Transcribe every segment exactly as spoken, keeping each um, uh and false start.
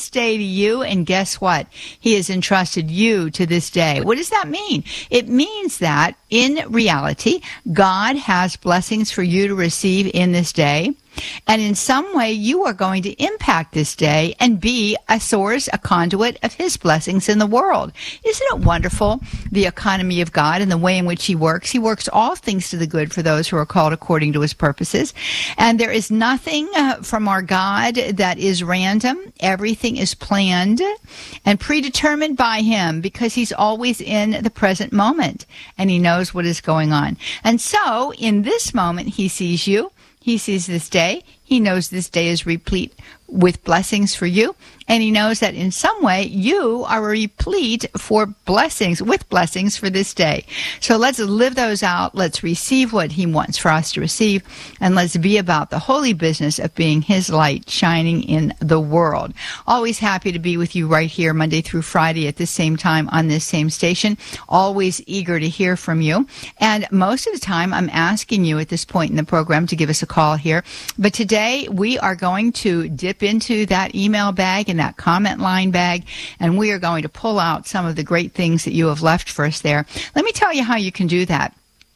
this day to you, and guess what? He has entrusted you to this day. What does that mean? It means that, in reality, God has blessings for you to receive in this day. And in some way, you are going to impact this day and be a source, a conduit of his blessings in the world. Isn't it wonderful, the economy of God and the way in which he works? He works all things to the good for those who are called according to his purposes. And there is nothing uh, from our God that is random. Everything is planned and predetermined by him, because he's always in the present moment and he knows what is going on. And so in this moment, he sees you. He sees this day. He knows this day is replete with blessings for you. And he knows that in some way you are replete for blessings, with blessings for this day. So let's live those out. Let's receive what he wants for us to receive. And let's be about the holy business of being his light shining in the world. Always happy to be with you right here Monday through Friday at the same time on this same station. Always eager to hear from you. And most of the time I'm asking you at this point in the program to give us a call here. But today we are going to dip into that email bag and that comment line bag, and we are going to pull out some of the great things that you have left for us there. Let me tell you how you can do that.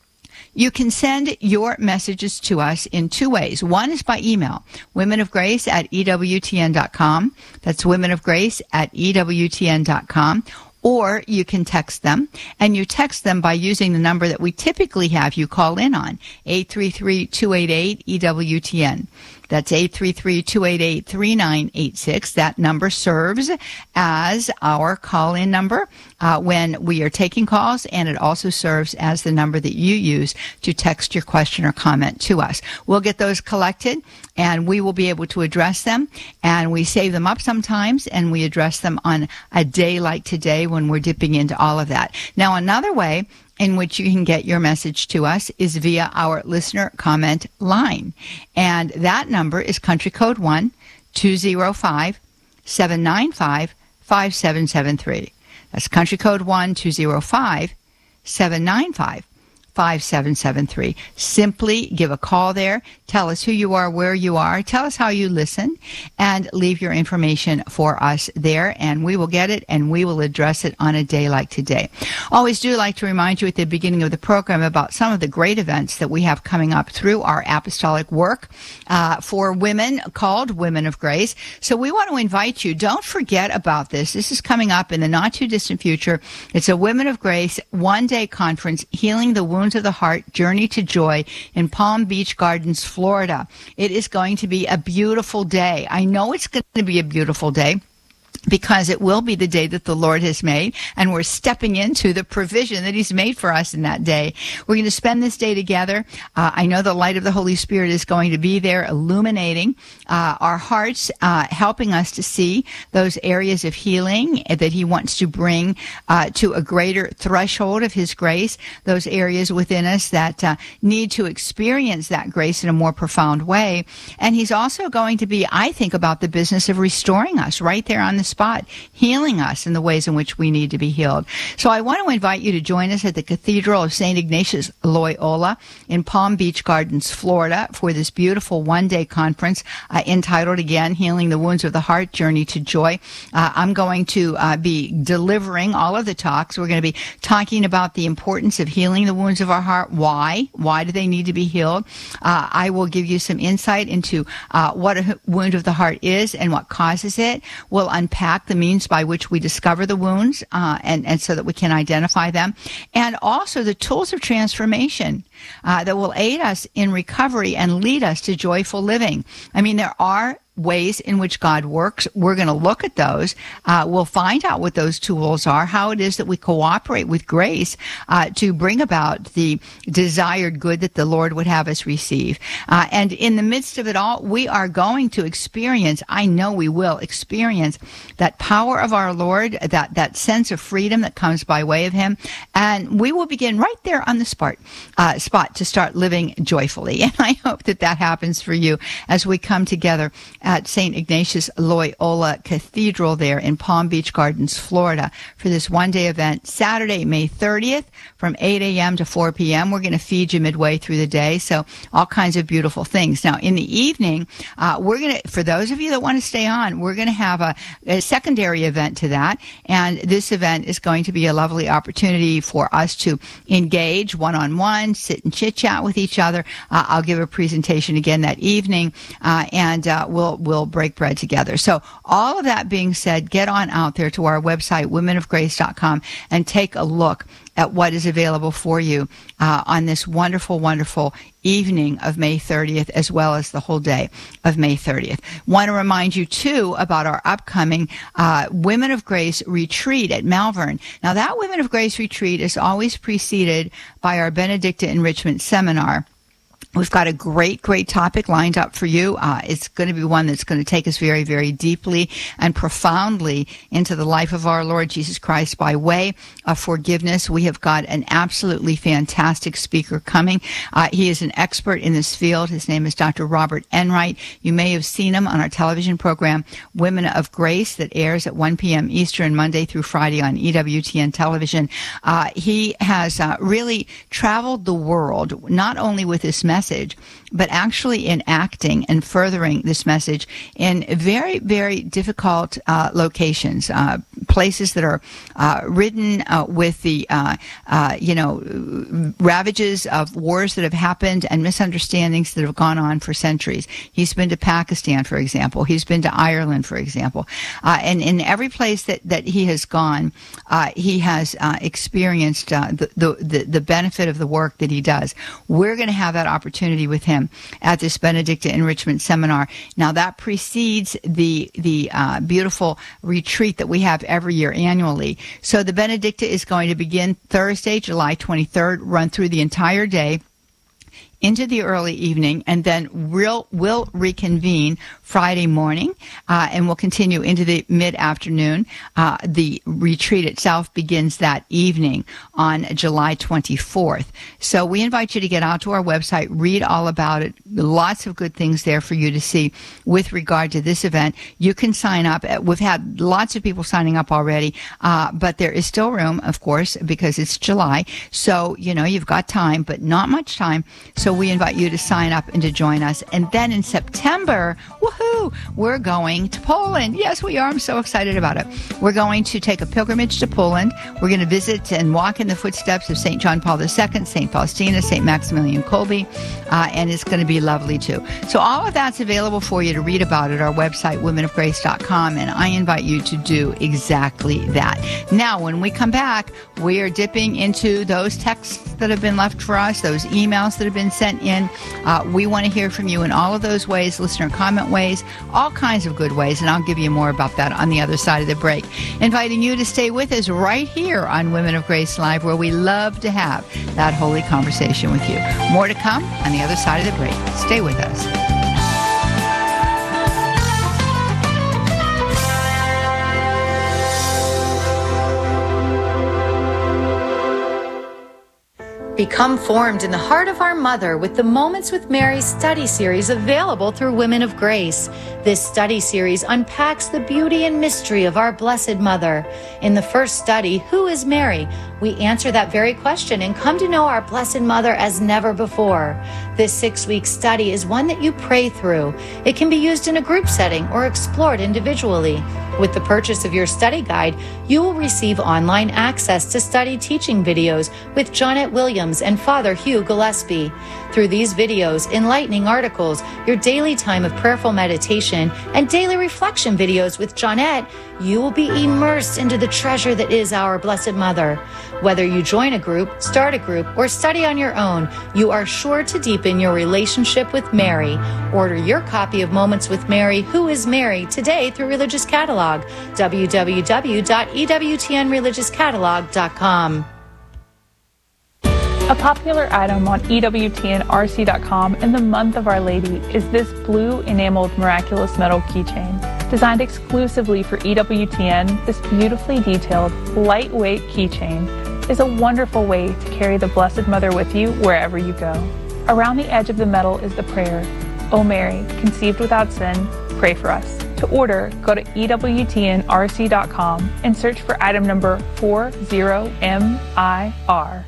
You can send your messages to us in two ways. One is by email, women of grace at E W T N dot com. That's women of grace at E W T N dot com. Or you can text them, and you text them by using the number that we typically have you call in on, eight three three, two eight eight, E W T N. That's eight three three, two eight eight, three nine eight six. That number serves as our call-in number uh, when we are taking calls, and it also serves as the number that you use to text your question or comment to us. We'll get those collected, and we will be able to address them, and we save them up sometimes, and we address them on a day like today when we're dipping into all of that. Now, another way in which you can get your message to us is via our listener comment line. And that number is country code one two zero five, seven nine five, five seven seven three. That's country code one two zero five, seven nine five, five seven seven three. Simply give a call there. Tell us who you are, where you are. Tell us how you listen, and leave your information for us there, and we will get it, and we will address it on a day like today. Always do like to remind you at the beginning of the program about some of the great events that we have coming up through our apostolic work uh, for women called Women of Grace. So we want to invite you. Don't forget about this. This is coming up in the not-too-distant future. It's a Women of Grace one-day conference, Healing the Wounds of the Heart, Journey to Joy in Palm Beach Gardens, Florida. It is going to be a beautiful day. I know it's going to be a beautiful day, because it will be the day that the Lord has made, and we're stepping into the provision that he's made for us in that day. We're going to spend this day together. Uh, I know the light of the Holy Spirit is going to be there, illuminating uh, our hearts, uh, helping us to see those areas of healing that he wants to bring uh, to a greater threshold of his grace, those areas within us that uh, need to experience that grace in a more profound way. And he's also going to be, I think, about the business of restoring us right there on the spot, healing us in the ways in which we need to be healed. So I want to invite you to join us at the Cathedral of Saint Ignatius Loyola in Palm Beach Gardens, Florida, for this beautiful one-day conference uh, entitled, again, Healing the Wounds of the Heart, Journey to Joy. Uh, I'm going to uh, be delivering all of the talks. We're going to be talking about the importance of healing the wounds of our heart. Why? Why do they need to be healed? Uh, I will give you some insight into uh, what a wound of the heart is and what causes it. We'll unpack the means by which we discover the wounds uh, and, and so that we can identify them, and also the tools of transformation uh, that will aid us in recovery and lead us to joyful living. I mean, there are ways in which God works. We're going to look at those. Uh, we'll find out what those tools are, how it is that we cooperate with grace uh, to bring about the desired good that the Lord would have us receive. Uh, and in the midst of it all, we are going to experience, I know we will experience, that power of our Lord, that, that sense of freedom that comes by way of him. And we will begin right there on the spot, uh, spot to start living joyfully. And I hope that that happens for you as we come together at Saint Ignatius Loyola Cathedral there in Palm Beach Gardens, Florida, for this one-day event, Saturday, May thirtieth, from eight a.m. to four p.m. We're going to feed you midway through the day, so all kinds of beautiful things. Now, in the evening, uh, we're going to, for those of you that want to stay on, we're going to have a, a secondary event to that, and this event is going to be a lovely opportunity for us to engage one-on-one, sit and chit-chat with each other. Uh, I'll give a presentation again that evening, uh, and uh, we'll we'll break bread together. So all of that being said, get on out there to our website, women of grace dot com, and take a look at what is available for you uh, on this wonderful, wonderful evening of May thirtieth, as well as the whole day of May thirtieth. Want to remind you, too, about our upcoming uh, Women of Grace retreat at Malvern. Now, that Women of Grace retreat is always preceded by our Benedicta Enrichment Seminar. We've got a great, great topic lined up for you. Uh, it's going to be one that's going to take us very, very deeply and profoundly into the life of our Lord Jesus Christ by way of forgiveness. We have got an absolutely fantastic speaker coming. Uh, he is an expert in this field. His name is Doctor Robert Enright. You may have seen him on our television program, Women of Grace, that airs at one p.m. Eastern, Monday through Friday on E W T N television. Uh, he has uh, really traveled the world, not only with this message, Message, but actually in acting and furthering this message in very, very difficult uh, locations, uh, places that are uh, ridden uh, with the, uh, uh, you know, ravages of wars that have happened and misunderstandings that have gone on for centuries. He's been to Pakistan, for example. He's been to Ireland, for example. Uh, and in every place that, that he has gone, uh, he has uh, experienced uh, the, the, the benefit of the work that he does. We're going to have that opportunity opportunity with him at this Benedicta Enrichment Seminar. Now, that precedes the the uh, beautiful retreat that we have every year annually. So the Benedicta is going to begin Thursday, July twenty-third, run through the entire day into the early evening, and then we'll, we'll reconvene Friday morning, uh, and we'll continue into the mid-afternoon. Uh, the retreat itself begins that evening on July twenty-fourth. So we invite you to get out to our website, read all about it. Lots of good things there for you to see with regard to this event. You can sign up. We've had lots of people signing up already, uh, but there is still room, of course, because it's July. So, you know, you've got time, but not much time. So we invite you to sign up and to join us. And then in September, woohoo, we're going to Poland. Yes, we are. I'm so excited about it. We're going to take a pilgrimage to Poland. We're going to visit and walk in the footsteps of Saint John Paul the Second, Saint Faustina, Saint Maximilian Kolbe, uh, and it's going to be lovely too. So all of that's available for you to read about at our website, women of grace dot com, and I invite you to do exactly that. Now, when we come back, we are dipping into those texts that have been left for us, those emails that have been sent in. Uh, we want to hear from you in all of those ways, listener comment ways, all kinds of good ways, and I'll give you more about that on the other side of the break. Inviting you to stay with us right here on Women of Grace Live, where we love to have that holy conversation with you. More to come on the other side of the break. Stay with us. Become formed in the heart of our mother with the Moments with Mary study series available through Women of Grace. This study series unpacks the beauty and mystery of our Blessed Mother. In the first study, Who is Mary? We answer that very question and come to know our Blessed Mother as never before. This six-week study is one that you pray through. It can be used in a group setting or explored individually. With the purchase of your study guide, you will receive online access to study teaching videos with Jonette Williams and Father Hugh Gillespie. Through these videos, enlightening articles, your daily time of prayerful meditation, and daily reflection videos with Jonette, you will be immersed into the treasure that is our Blessed Mother. Whether you join a group, start a group, or study on your own, you are sure to deepen your relationship with Mary. Order your copy of Moments with Mary, Who is Mary, today through Religious Catalog, w w w dot e w t n religious catalog dot com. A popular item on E W T N R C dot com in the month of Our Lady is this blue enameled miraculous metal keychain. Designed exclusively for E W T N, this beautifully detailed, lightweight keychain is a wonderful way to carry the Blessed Mother with you wherever you go. Around the edge of the metal is the prayer, O Mary, conceived without sin, pray for us. To order, go to E W T N R C dot com and search for item number forty M I R.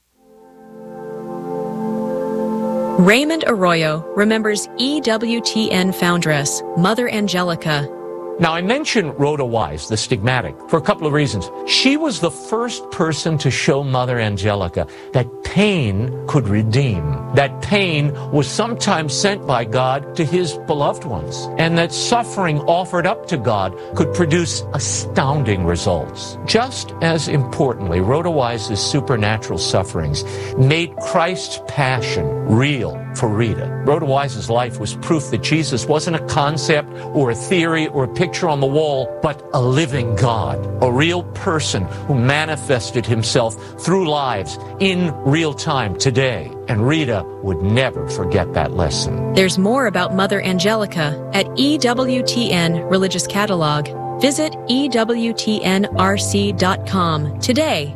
Raymond Arroyo remembers E W T N foundress, Mother Angelica. Now, I mentioned Rhoda Wise, the stigmatic, for a couple of reasons. She was the first person to show Mother Angelica that pain could redeem, that pain was sometimes sent by God to his beloved ones, and that suffering offered up to God could produce astounding results. Just as importantly, Rhoda Wise's supernatural sufferings made Christ's passion real for Rita. Rhoda Wise's life was proof that Jesus wasn't a concept or a theory or a picture on the wall, but a living God, a real person who manifested himself through lives in real time today. And Rita would never forget that lesson. There's more about Mother Angelica at E W T N Religious Catalog. Visit E W T N R C dot com today.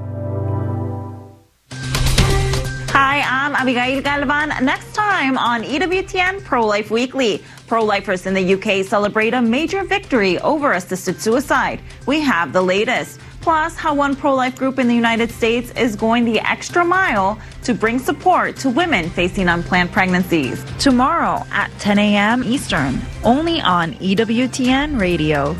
Hi, I'm Abigail Galvan. Next time on E W T N Pro-Life Weekly. Pro-lifers in the U K celebrate a major victory over assisted suicide. We have the latest. Plus, how one pro-life group in the United States is going the extra mile to bring support to women facing unplanned pregnancies. Tomorrow at ten a.m. Eastern, only on E W T N Radio.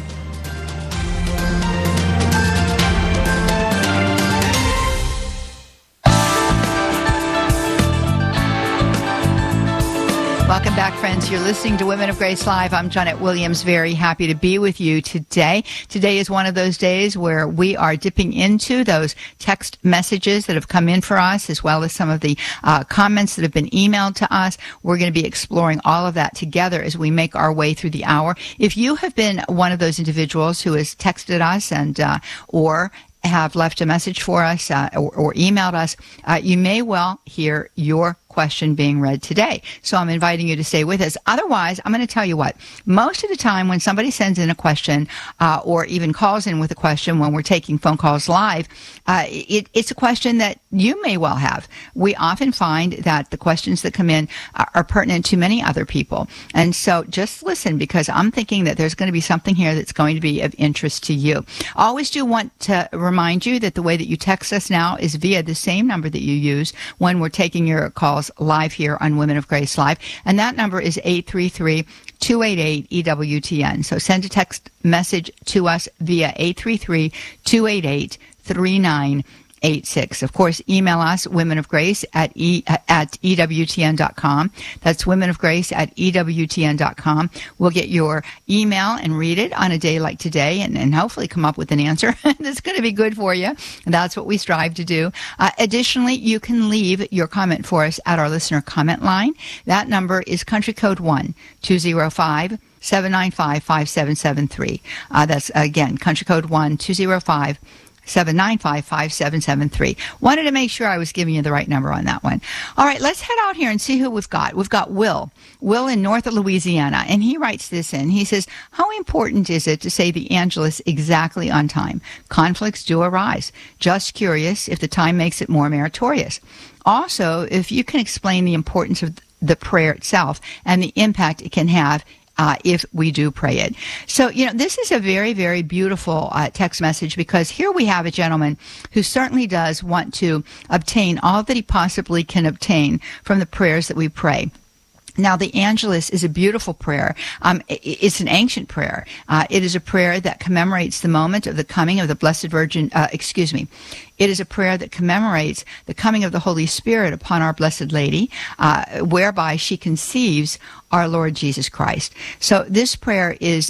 Welcome back, friends. You're listening to Women of Grace Live. I'm Jeanette Williams, very happy to be with you today. Today is one of those days where we are dipping into those text messages that have come in for us, as well as some of the uh, comments that have been emailed to us. We're going to be exploring all of that together as we make our way through the hour. If you have been one of those individuals who has texted us and uh, or have left a message for us uh, or, or emailed us, uh, you may well hear your question being read today. So I'm inviting you to stay with us. Otherwise, I'm going to tell you what, most of the time when somebody sends in a question uh, or even calls in with a question when we're taking phone calls live, uh, it, it's a question that you may well have. We often find that the questions that come in are, are pertinent to many other people. And so just listen, because I'm thinking that there's going to be something here that's going to be of interest to you. I always do want to remind you that the way that you text us now is via the same number that you use when we're taking your calls live here on Women of Grace Live. And that number is eight three three, two eight eight, E W T N. So send a text message to us via eight three three, two eight eight, three nine eight six. Of course, email us, Women of Grace at e, at E W T N dot com. That's Women of Grace at E W T N dot com. We'll get your email and read it on a day like today, and, and hopefully come up with an answer that's going to be good for you. And that's what we strive to do. Uh, additionally, you can leave your comment for us at our listener comment line. That number is country code one two zero five, seven nine five, five seven seven three. Uh, that's, again, country code one two zero five, seven nine five, five seven seven three. Wanted to make sure I was giving you the right number on that one. All right, let's head out here and see who we've got. We've got Will. Will in North Louisiana, and he writes this in. He says, how important is it to say the Angelus exactly on time? Conflicts do arise. Just curious if the time makes it more meritorious. Also, if you can explain the importance of the prayer itself and the impact it can have Uh, if we do pray it. So, you know, this is a very, very beautiful uh, text message, because here we have a gentleman who certainly does want to obtain all that he possibly can obtain from the prayers that we pray. Now, the Angelus is a beautiful prayer. Um, it's an ancient prayer. Uh, it is a prayer that commemorates the moment of the coming of the Blessed Virgin, uh, excuse me. It is a prayer that commemorates the coming of the Holy Spirit upon our Blessed Lady, uh, whereby she conceives our Lord Jesus Christ. So this prayer is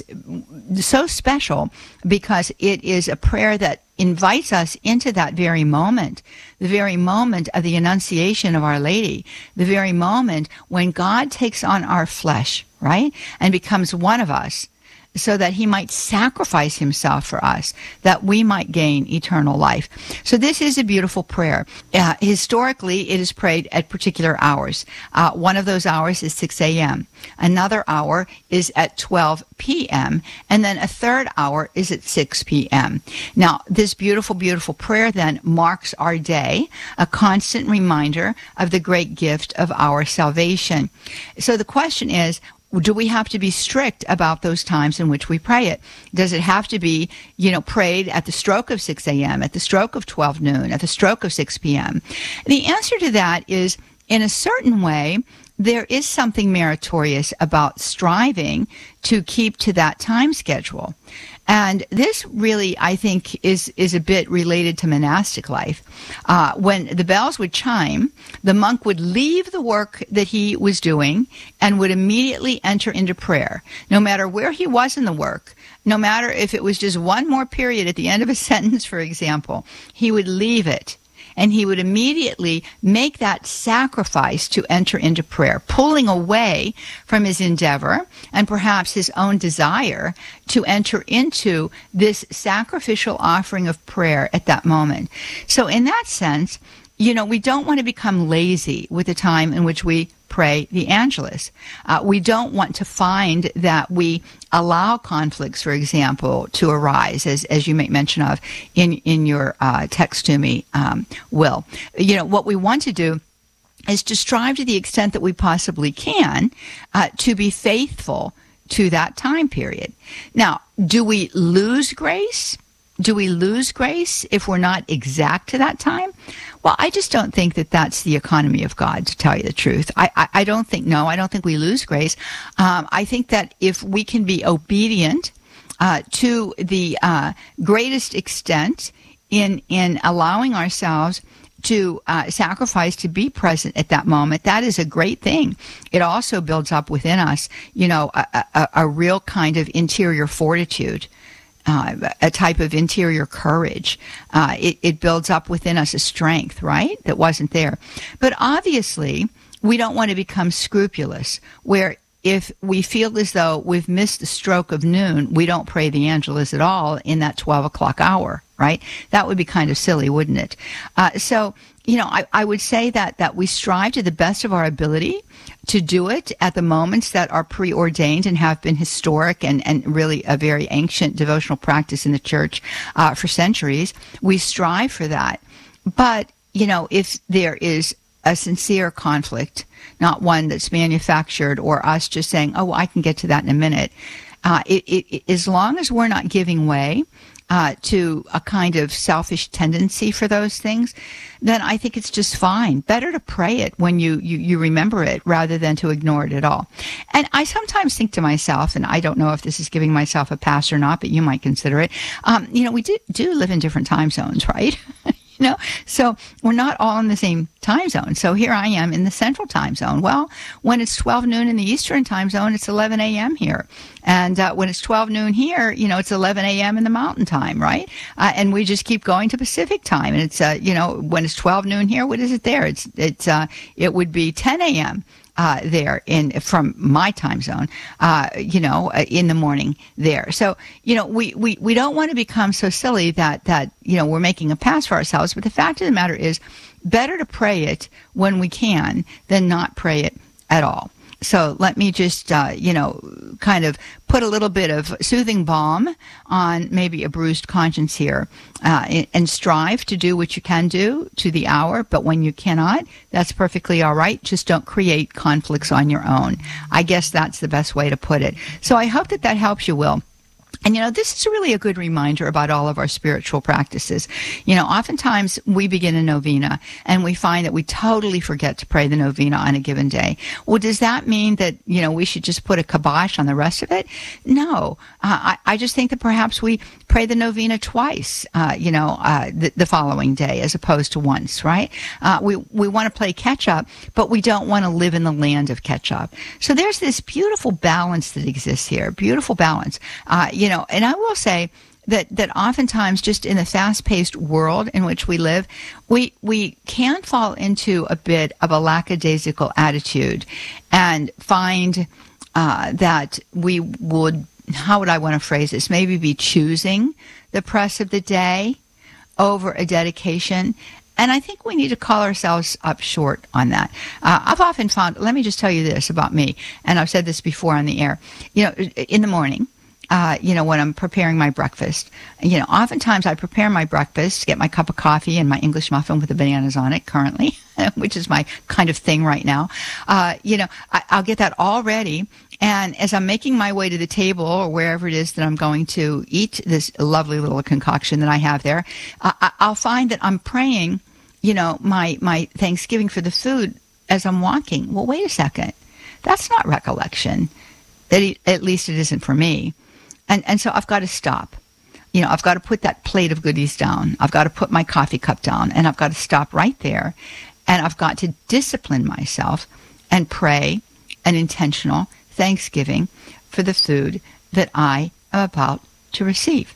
so special because it is a prayer that invites us into that very moment, the very moment of the Annunciation of Our Lady, the very moment when God takes on our flesh, right, and becomes one of us, so that he might sacrifice himself for us, that we might gain eternal life. So this is a beautiful prayer. Uh, historically, it is prayed at particular hours. Uh, one of those hours is six a.m. Another hour is at twelve p.m. And then a third hour is at six p.m. Now, this beautiful, beautiful prayer then marks our day, a constant reminder of the great gift of our salvation. So the question is, do we have to be strict about those times in which we pray it? Does it have to be, you know, prayed at the stroke of six a.m., at the stroke of twelve noon, at the stroke of six p.m.? The answer to that is, in a certain way, there is something meritorious about striving to keep to that time schedule. And this really, I think, is, is a bit related to monastic life. Uh, when the bells would chime, the monk would leave the work that he was doing and would immediately enter into prayer. No matter where he was in the work, no matter if it was just one more period at the end of a sentence, for example, he would leave it. And he would immediately make that sacrifice to enter into prayer, pulling away from his endeavor and perhaps his own desire to enter into this sacrificial offering of prayer at that moment. So in that sense, you know, we don't want to become lazy with the time in which we pray the Angelus. Uh, we don't want to find that we allow conflicts, for example, to arise, as as you make mention of in in your uh, text to me, um, Will. You know, what we want to do is to strive to the extent that we possibly can uh, to be faithful to that time period. Now, do we lose grace? Do we lose grace if we're not exact to that time? Well, I just don't think that that's the economy of God, to tell you the truth. I, I, I don't think, no, I don't think we lose grace. Um, I think that if we can be obedient uh, to the uh, greatest extent in, in allowing ourselves to uh, sacrifice, to be present at that moment, that is a great thing. It also builds up within us, you know, a, a, a real kind of interior fortitude. Uh, a type of interior courage. Uh, it, it builds up within us a strength, right, that wasn't there. But obviously, we don't want to become scrupulous, where if we feel as though we've missed the stroke of noon, we don't pray the Angelus at all in that twelve o'clock hour, right? That would be kind of silly, wouldn't it? Uh, so, you know, I, I would say that, that we strive to the best of our ability to do it at the moments that are preordained and have been historic and, and really a very ancient devotional practice in the church uh, for centuries. We strive for that. But, you know, if there is a sincere conflict, not one that's manufactured or us just saying, oh, well, I can get to that in a minute, uh, it, it, it, as long as we're not giving way Uh, to a kind of selfish tendency for those things, then I think it's just fine. Better to pray it when you, you, you remember it rather than to ignore it at all. And I sometimes think to myself, and I don't know if this is giving myself a pass or not, but you might consider it, um, you know, we do, do live in different time zones, right? You know, so we're not all in the same time zone. So here I am in the central time zone. Well, when it's twelve noon in the eastern time zone, it's eleven a.m. here. And uh, when it's twelve noon here, you know, it's eleven a.m. in the mountain time, right? Uh, and we just keep going to Pacific time. And it's, uh, you know, when it's twelve noon here, what is it there? It's, it's, uh, it would be ten a.m. Uh, there in from my time zone, uh, you know, uh, in the morning there. So, you know, we, we, we don't want to become so silly that, that, you know, we're making a pass for ourselves. But the fact of the matter is, better to pray it when we can than not pray it at all. So let me just, uh, you know, kind of put a little bit of soothing balm on maybe a bruised conscience here, uh, and strive to do what you can do to the hour. But when you cannot, that's perfectly all right. Just don't create conflicts on your own. I guess that's the best way to put it. So I hope that that helps you, Will. And, you know, this is really a good reminder about all of our spiritual practices. You know, oftentimes we begin a novena and we find that we totally forget to pray the novena on a given day. Well, does that mean that, you know, we should just put a kibosh on the rest of it? No. Uh, I, I just think that perhaps we pray the novena twice, uh, you know, uh, the, the following day as opposed to once, right? Uh, we, we want to play catch up, but we don't want to live in the land of catch up. So there's this beautiful balance that exists here, beautiful balance. Uh, you know, and I will say that, that oftentimes just in the fast-paced world in which we live, we, we can fall into a bit of a lackadaisical attitude and find uh, that we would, how would I want to phrase this, maybe be choosing the press of the day over a dedication. And I think we need to call ourselves up short on that. Uh, I've often found, let me just tell you this about me, and I've said this before on the air, you know, in the morning, Uh, you know, when I'm preparing my breakfast, you know, oftentimes I prepare my breakfast, get my cup of coffee and my English muffin with the bananas on it currently, which is my kind of thing right now. Uh, you know, I, I'll get that all ready. And as I'm making my way to the table or wherever it is that I'm going to eat this lovely little concoction that I have there, uh, I'll find that I'm praying, you know, my, my thanksgiving for the food as I'm walking. Well, wait a second. That's not recollection. At, at least it isn't for me. And, and so I've got to stop. You know, I've got to put that plate of goodies down. I've got to put my coffee cup down, and I've got to stop right there. And I've got to discipline myself and pray an intentional thanksgiving for the food that I am about to receive.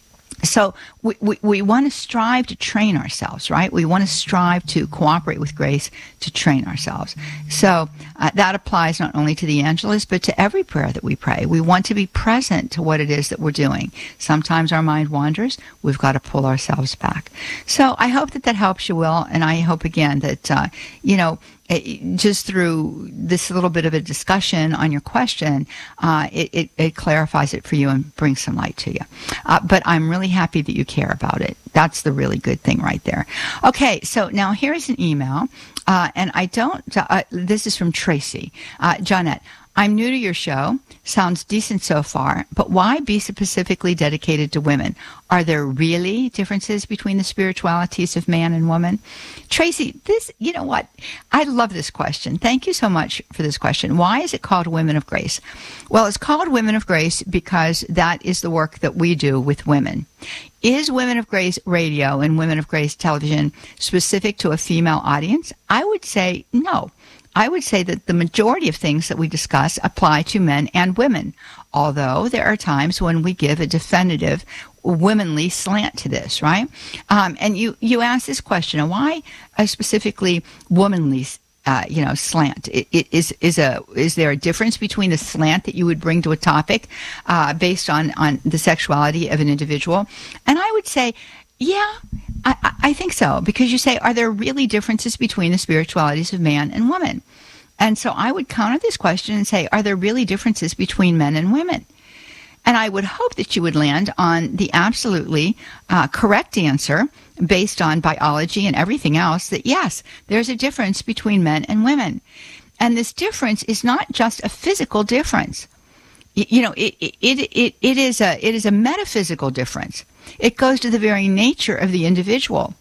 So we, we, we want to strive to train ourselves, right? We want to strive to cooperate with grace to train ourselves. So uh, that applies not only to the Angelus, but to every prayer that we pray. We want to be present to what it is that we're doing. Sometimes our mind wanders. We've got to pull ourselves back. So I hope that that helps you, Will. And I hope, again, that, uh, you know, It, just through this little bit of a discussion on your question, uh, it, it, it clarifies it for you and brings some light to you. Uh, but I'm really happy that you care about it. That's the really good thing right there. Okay, so now here's an email, uh, and I don't, uh, this is from Tracy. Uh, Johnette, I'm new to your show. Sounds decent so far, but why be specifically dedicated to women? Are there really differences between the spiritualities of man and woman? Tracy, this, you know what? I love this question. Thank you so much for this question. Why is it called Women of Grace? Well, it's called Women of Grace because that is the work that we do with women. Is Women of Grace radio and Women of Grace television specific to a female audience? I would say no. I would say that the majority of things that we discuss apply to men and women, although there are times when we give a definitive womanly slant to this, right? Um, and you, you asked this question, why a specifically womanly uh, you know, slant? It, it is, is, a, is there a difference between the slant that you would bring to a topic uh, based on, on the sexuality of an individual? And I would say, yeah, I, I think so, because you say, are there really differences between the spiritualities of man and woman? And so I would counter this question and say, are there really differences between men and women? And I would hope that you would land on the absolutely uh, correct answer based on biology and everything else, that yes, there's a difference between men and women. And this difference is not just a physical difference. You know, it, it, it, it is a, it is a metaphysical difference. It goes to the very nature of the individual.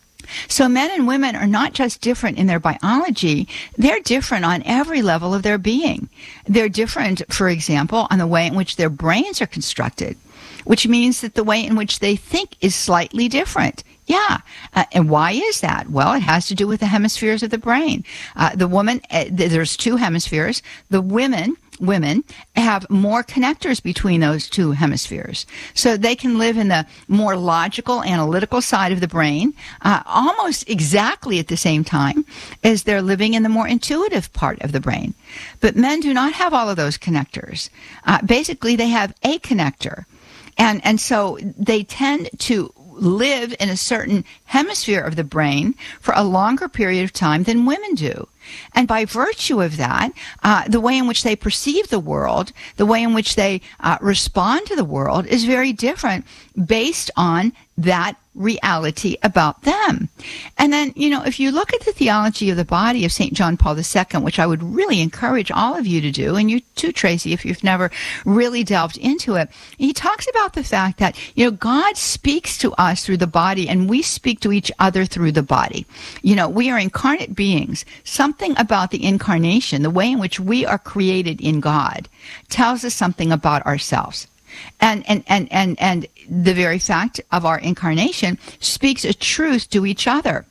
So men and women are not just different in their biology, they're different on every level of their being. They're different, for example, on the way in which their brains are constructed, which means that the way in which they think is slightly different. Yeah. Uh, and why is that? Well, it has to do with the hemispheres of the brain. Uh, the woman, uh, there's two hemispheres. The women, women have more connectors between those two hemispheres. So they can live in the more logical, analytical side of the brain, uh, almost exactly at the same time as they're living in the more intuitive part of the brain. But men do not have all of those connectors. Uh, basically, they have a connector. And, and so they tend to live in a certain hemisphere of the brain for a longer period of time than women do. And by virtue of that, uh, the way in which they perceive the world, the way in which they uh, respond to the world is very different based on that reality about them. And then, you know, if you look at the theology of the body of Saint John Paul the Second, which I would really encourage all of you to do, and you too, Tracy, if you've never really delved into it, he talks about the fact that, you know, God speaks to us through the body and we speak to each other through the body. You know, we are incarnate beings. Something about the incarnation, the way in which we are created in God, tells us something about ourselves. And, and, and, and, and the very fact of our incarnation speaks a truth to each other.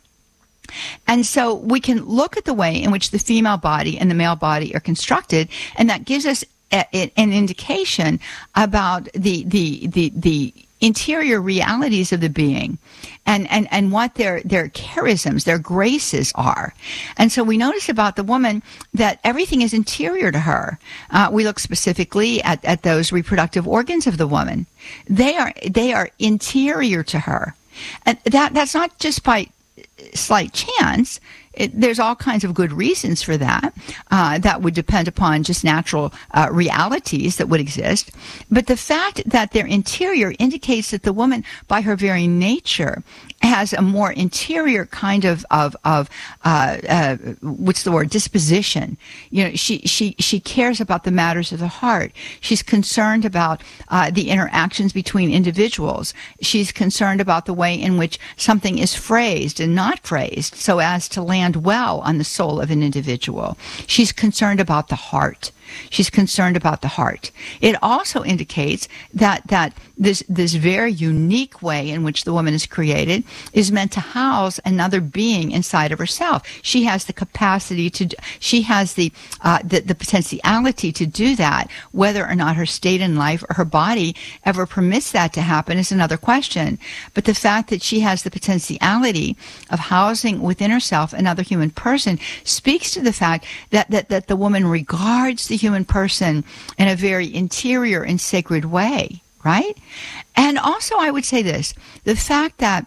And so we can look at the way in which the female body and the male body are constructed, and that gives us a, a, an indication about the, the, the, the interior realities of the being and, and, and what their, their charisms, their graces are. And so we notice about the woman that everything is interior to her. Uh, we look specifically at, at those reproductive organs of the woman. They are, they are interior to her. And that, that's not just by slight chance. it, there's all kinds of good reasons for that. Uh, that would depend upon just natural uh, realities that would exist. But the fact that their interior indicates that the woman, by her very nature, has a more interior kind of of of uh, uh, what's the word disposition. You know, she she she cares about the matters of the heart. She's concerned about uh, the interactions between individuals. She's concerned about the way in which something is phrased and not phrased so as to land well on the soul of an individual. She's concerned about the heart. She's concerned about the heart. It also indicates that that this this very unique way in which the woman is created is meant to house another being inside of herself. She has the capacity to, she has the uh, the, the potentiality to do that. Whether or not her state in life or her body ever permits that to happen is another question. But the fact that she has the potentiality of housing within herself another human person speaks to the fact that that, that the woman regards the human person in a very interior and sacred way, right? And also, I would say this, the fact that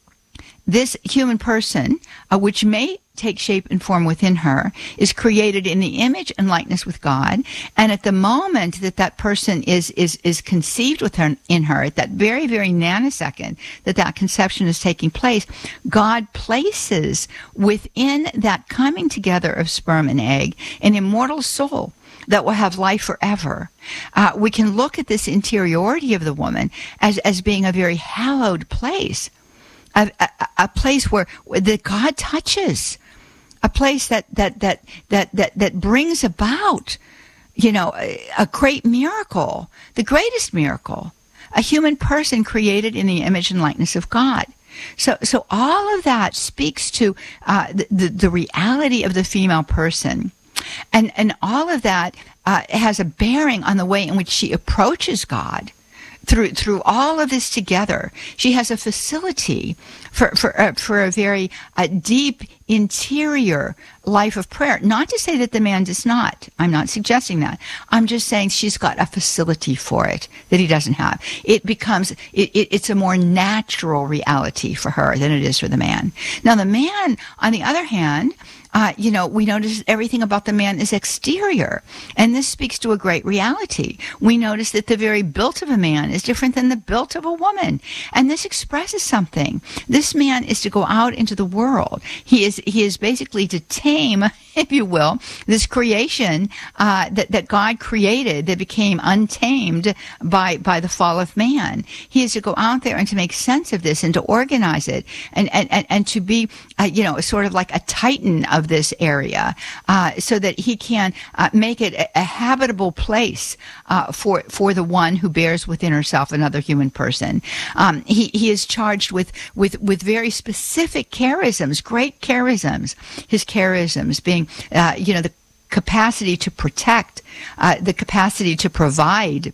this human person, uh, which may take shape and form within her, is created in the image and likeness with God. And at the moment that that person is is is conceived with her, in her, at that very, very nanosecond that that conception is taking place, God places within that coming together of sperm and egg an immortal soul that will have life forever. Uh, we can look at this interiority of the woman as, as being a very hallowed place, a, a, a place where that God touches, a place that that that that that, that brings about, you know, a, a great miracle, the greatest miracle, a human person created in the image and likeness of God. So, so all of that speaks to uh, the, the the reality of the female person. And and all of that uh, has a bearing on the way in which she approaches God. Through through all of this together, she has a facility for for uh, for a very uh, deep interior life of prayer. Not to say that the man does not. I'm not suggesting that. I'm just saying she's got a facility for it that he doesn't have. It becomes it, it, it's a more natural reality for her than it is for the man. Now, the man, on the other hand, Uh, you know, we notice everything about the man is exterior. And this speaks to a great reality. We notice that the very built of a man is different than the built of a woman. And this expresses something. This man is to go out into the world. He is he is basically to tame, if you will, this creation uh, that, that God created that became untamed by, by the fall of man. He is to go out there and to make sense of this and to organize it and, and, and, and to be, uh, you know, sort of like a titan of this area, uh, so that he can uh, make it a, a habitable place uh, for for the one who bears within herself another human person. Um, he he is charged with with with very specific charisms, great charisms. His charisms being, uh, you know, the capacity to protect, uh, the capacity to provide.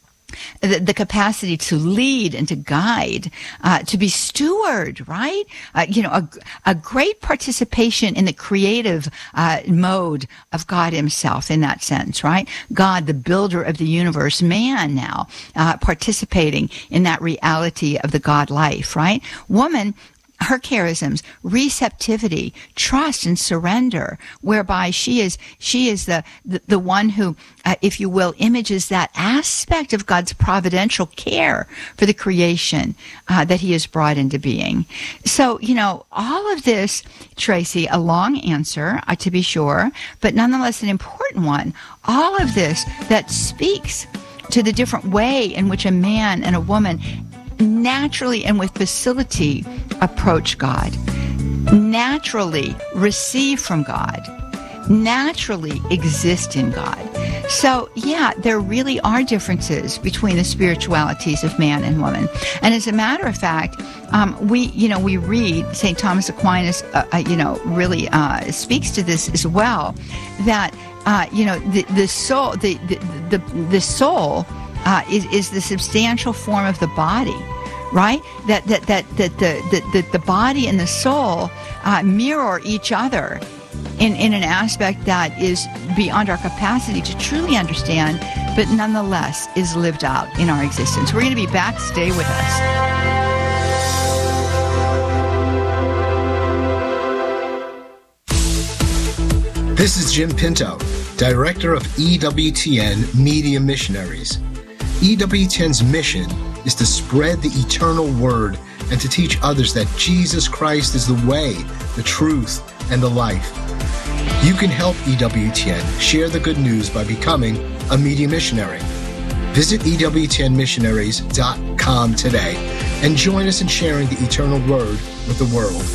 The, the capacity to lead and to guide, uh, to be steward, right? Uh, you know, a, a great participation in the creative uh, mode of God himself in that sense, right? God, the builder of the universe, man now uh, participating in that reality of the God life, right? Woman, her charisms, receptivity, trust, and surrender, whereby she is she is the the, the one who, uh, if you will, images that aspect of God's providential care for the creation uh, that he has brought into being. So, you know, all of this, Tracy, a long answer, uh, to be sure, but nonetheless an important one. All of this that speaks to the different way in which a man and a woman naturally and with facility approach God, naturally receive from God, naturally exist in God. So, yeah, there really are differences between the spiritualities of man and woman. And as a matter of fact, um, we, you know, we read Saint Thomas Aquinas, uh, uh, you know, really uh, speaks to this as well, that, uh, you know, the, the soul, the, the, the, the soul uh, is, is the substantial form of the body. Right? That that that that the that the body and the soul uh, mirror each other in, in an aspect that is beyond our capacity to truly understand, but nonetheless is lived out in our existence. We're going to be back. Stay with us. This is Jim Pinto, Director of E W T N Media Missionaries. E W T N's mission is to spread the eternal word and to teach others that Jesus Christ is the way, the truth, and the life. You can help E W T N share the good news by becoming a media missionary. Visit E W T N missionaries dot com today and join us in sharing the eternal word with the world.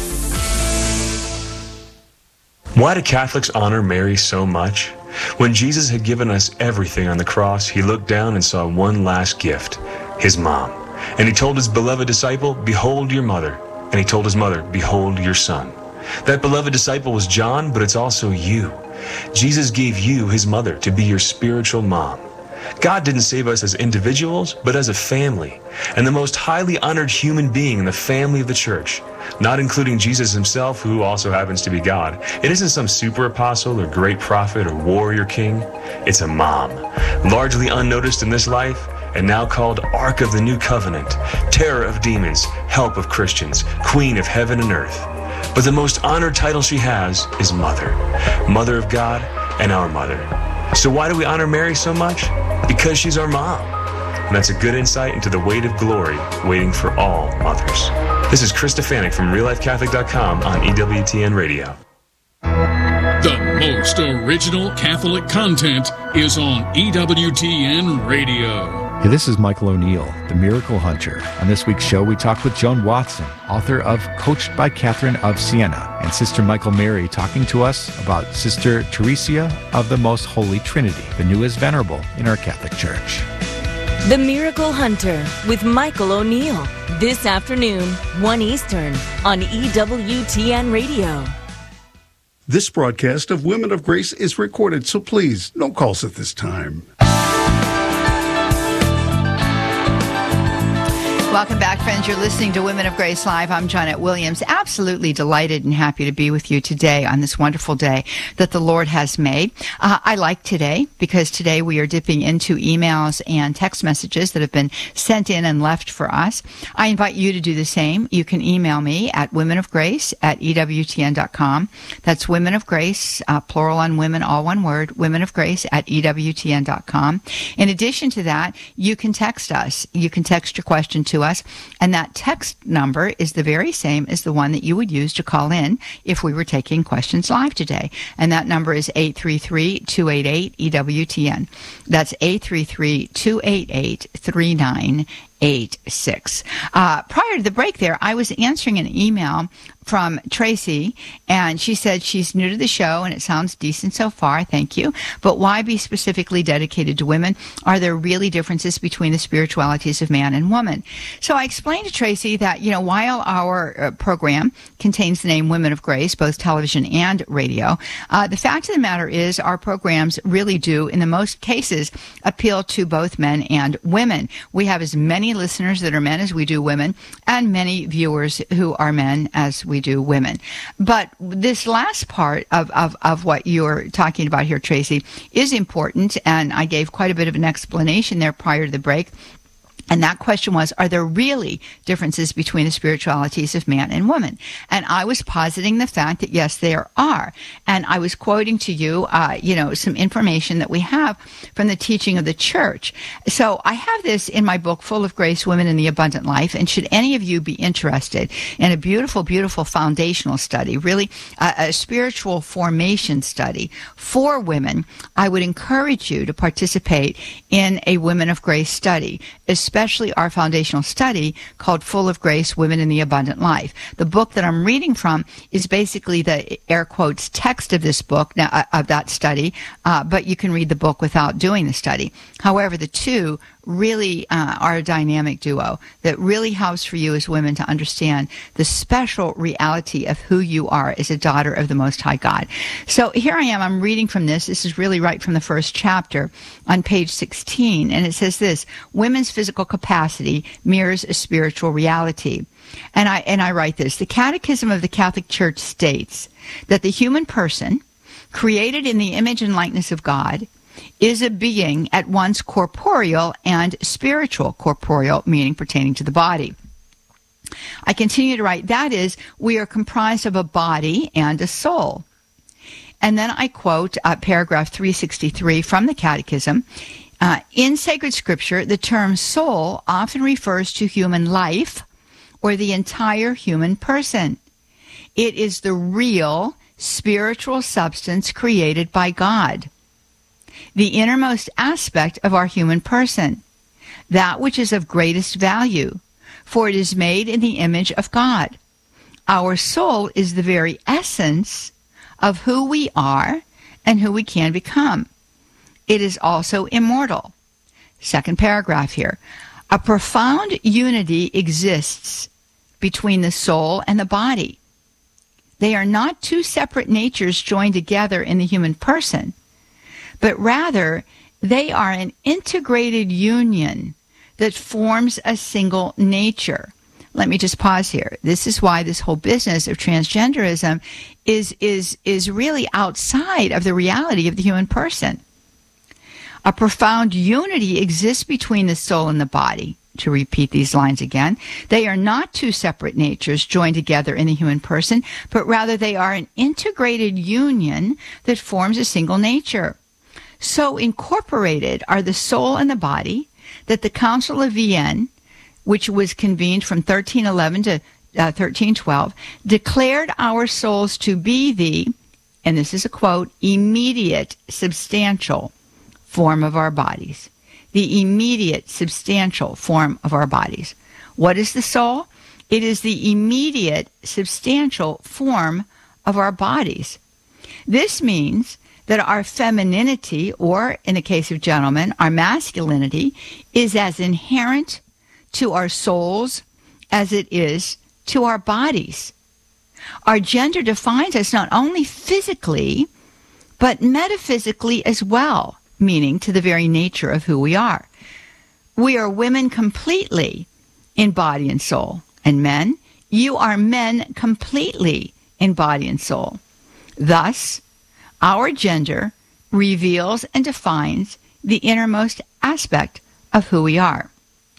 Why do Catholics honor Mary so much? When Jesus had given us everything on the cross, he looked down and saw one last gift, his mom. And he told his beloved disciple, "Behold your mother." And he told his mother, "Behold your son." That beloved disciple was John, but it's also you. Jesus gave you his mother to be your spiritual mom. God didn't save us as individuals, but as a family, and the most highly honored human being in the family of the church, not including Jesus himself, who also happens to be God. It isn't some super apostle or great prophet or warrior king. It's a mom, largely unnoticed in this life, and now called Ark of the New Covenant, terror of demons, help of Christians, queen of heaven and earth. But the most honored title she has is Mother, Mother of God and our Mother. So why do we honor Mary so much? Because she's our mom. And that's a good insight into the weight of glory waiting for all mothers. This is Chris Stefanik from real life catholic dot com on E W T N Radio. The most original Catholic content is on E W T N Radio. Hey, this is Michael O'Neill, the Miracle Hunter. On this week's show, we talk with Joan Watson, author of Coached by Catherine of Siena, and Sister Michael Mary talking to us about Sister Teresa of the Most Holy Trinity, the newest venerable in our Catholic Church. The Miracle Hunter with Michael O'Neill, this afternoon, one Eastern, on E W T N Radio. This broadcast of Women of Grace is recorded, so please, no calls at this time. Welcome back, friends. You're listening to Women of Grace Live. I'm Janet Williams. Absolutely delighted and happy to be with you today on this wonderful day that the Lord has made. Uh, I like today because today we are dipping into emails and text messages that have been sent in and left for us. I invite you to do the same. You can email me at women of grace at E W T N dot com. That's Women of Grace, uh, plural on women, all one word, Women of Grace at E W T N dot com. In addition to that, you can text us. You can text your question to us, and that text number is the very same as the one that you would use to call in if we were taking questions live today, and that number is eight three three, two eight eight, E W T N. That's eight three three, two eight eight, three nine eight six. Uh, prior to the break there, I was answering an email from Tracy, and she said she's new to the show, and it sounds decent so far, thank you, but why be specifically dedicated to women? Are there really differences between the spiritualities of man and woman? So I explained to Tracy that, you know, while our uh, program contains the name Women of Grace, both television and radio, uh, the fact of the matter is our programs really do, in the most cases, appeal to both men and women. We have as many listeners that are men as we do women, and many viewers who are men as we do women. But this last part of, of, of what you're talking about here, Tracy, is important, and I gave quite a bit of an explanation there prior to the break. And that question was, are there really differences between the spiritualities of man and woman? And I was positing the fact that, yes, there are. And I was quoting to you, uh, you know, some information that we have from the teaching of the church. So I have this in my book, Full of Grace, Women in the Abundant Life. And should any of you be interested in a beautiful, beautiful foundational study, really a, a spiritual formation study for women, I would encourage you to participate in a Women of Grace study, especially especially our foundational study called Full of Grace, Women in the Abundant Life. The book that I'm reading from is basically the air quotes text of this book, now, uh, of that study, uh, but you can read the book without doing the study. However, the two really uh, are a dynamic duo that really helps for you as women to understand the special reality of who you are as a daughter of the Most High God. So here I am, I'm reading from this. This is really right from the first chapter on page sixteen, and it says this: women's physical capacity mirrors a spiritual reality. And I, and I write this: the Catechism of the Catholic Church states that the human person, created in the image and likeness of God, is a being at once corporeal and spiritual. Corporeal meaning pertaining to the body. I continue to write, that is, we are comprised of a body and a soul. And then I quote uh, paragraph three sixty-three from the Catechism. Uh, in sacred scripture, the term soul often refers to human life or the entire human person. It is the real spiritual substance created by God, the innermost aspect of our human person, that which is of greatest value, for it is made in the image of God. Our soul is the very essence of who we are and who we can become. It is also immortal. Second paragraph here. A profound unity exists between the soul and the body. They are not two separate natures joined together in the human person, but rather they are an integrated union that forms a single nature. Let me just pause here. This is why this whole business of transgenderism is is is really outside of the reality of the human person. A profound unity exists between the soul and the body. To repeat these lines again, they are not two separate natures joined together in the human person, but rather they are an integrated union that forms a single nature. So incorporated are the soul and the body that the Council of Vienne, which was convened from thirteen eleven to uh, thirteen twelve, declared our souls to be the, and this is a quote, immediate substantial form of our bodies. The immediate substantial form of our bodies. What is the soul? It is the immediate substantial form of our bodies. This means that our femininity, or in the case of gentlemen, our masculinity, is as inherent to our souls as it is to our bodies. Our gender defines us not only physically, but metaphysically as well, meaning to the very nature of who we are. We are women completely in body and soul. And men, you are men completely in body and soul. Thus, our gender reveals and defines the innermost aspect of who we are.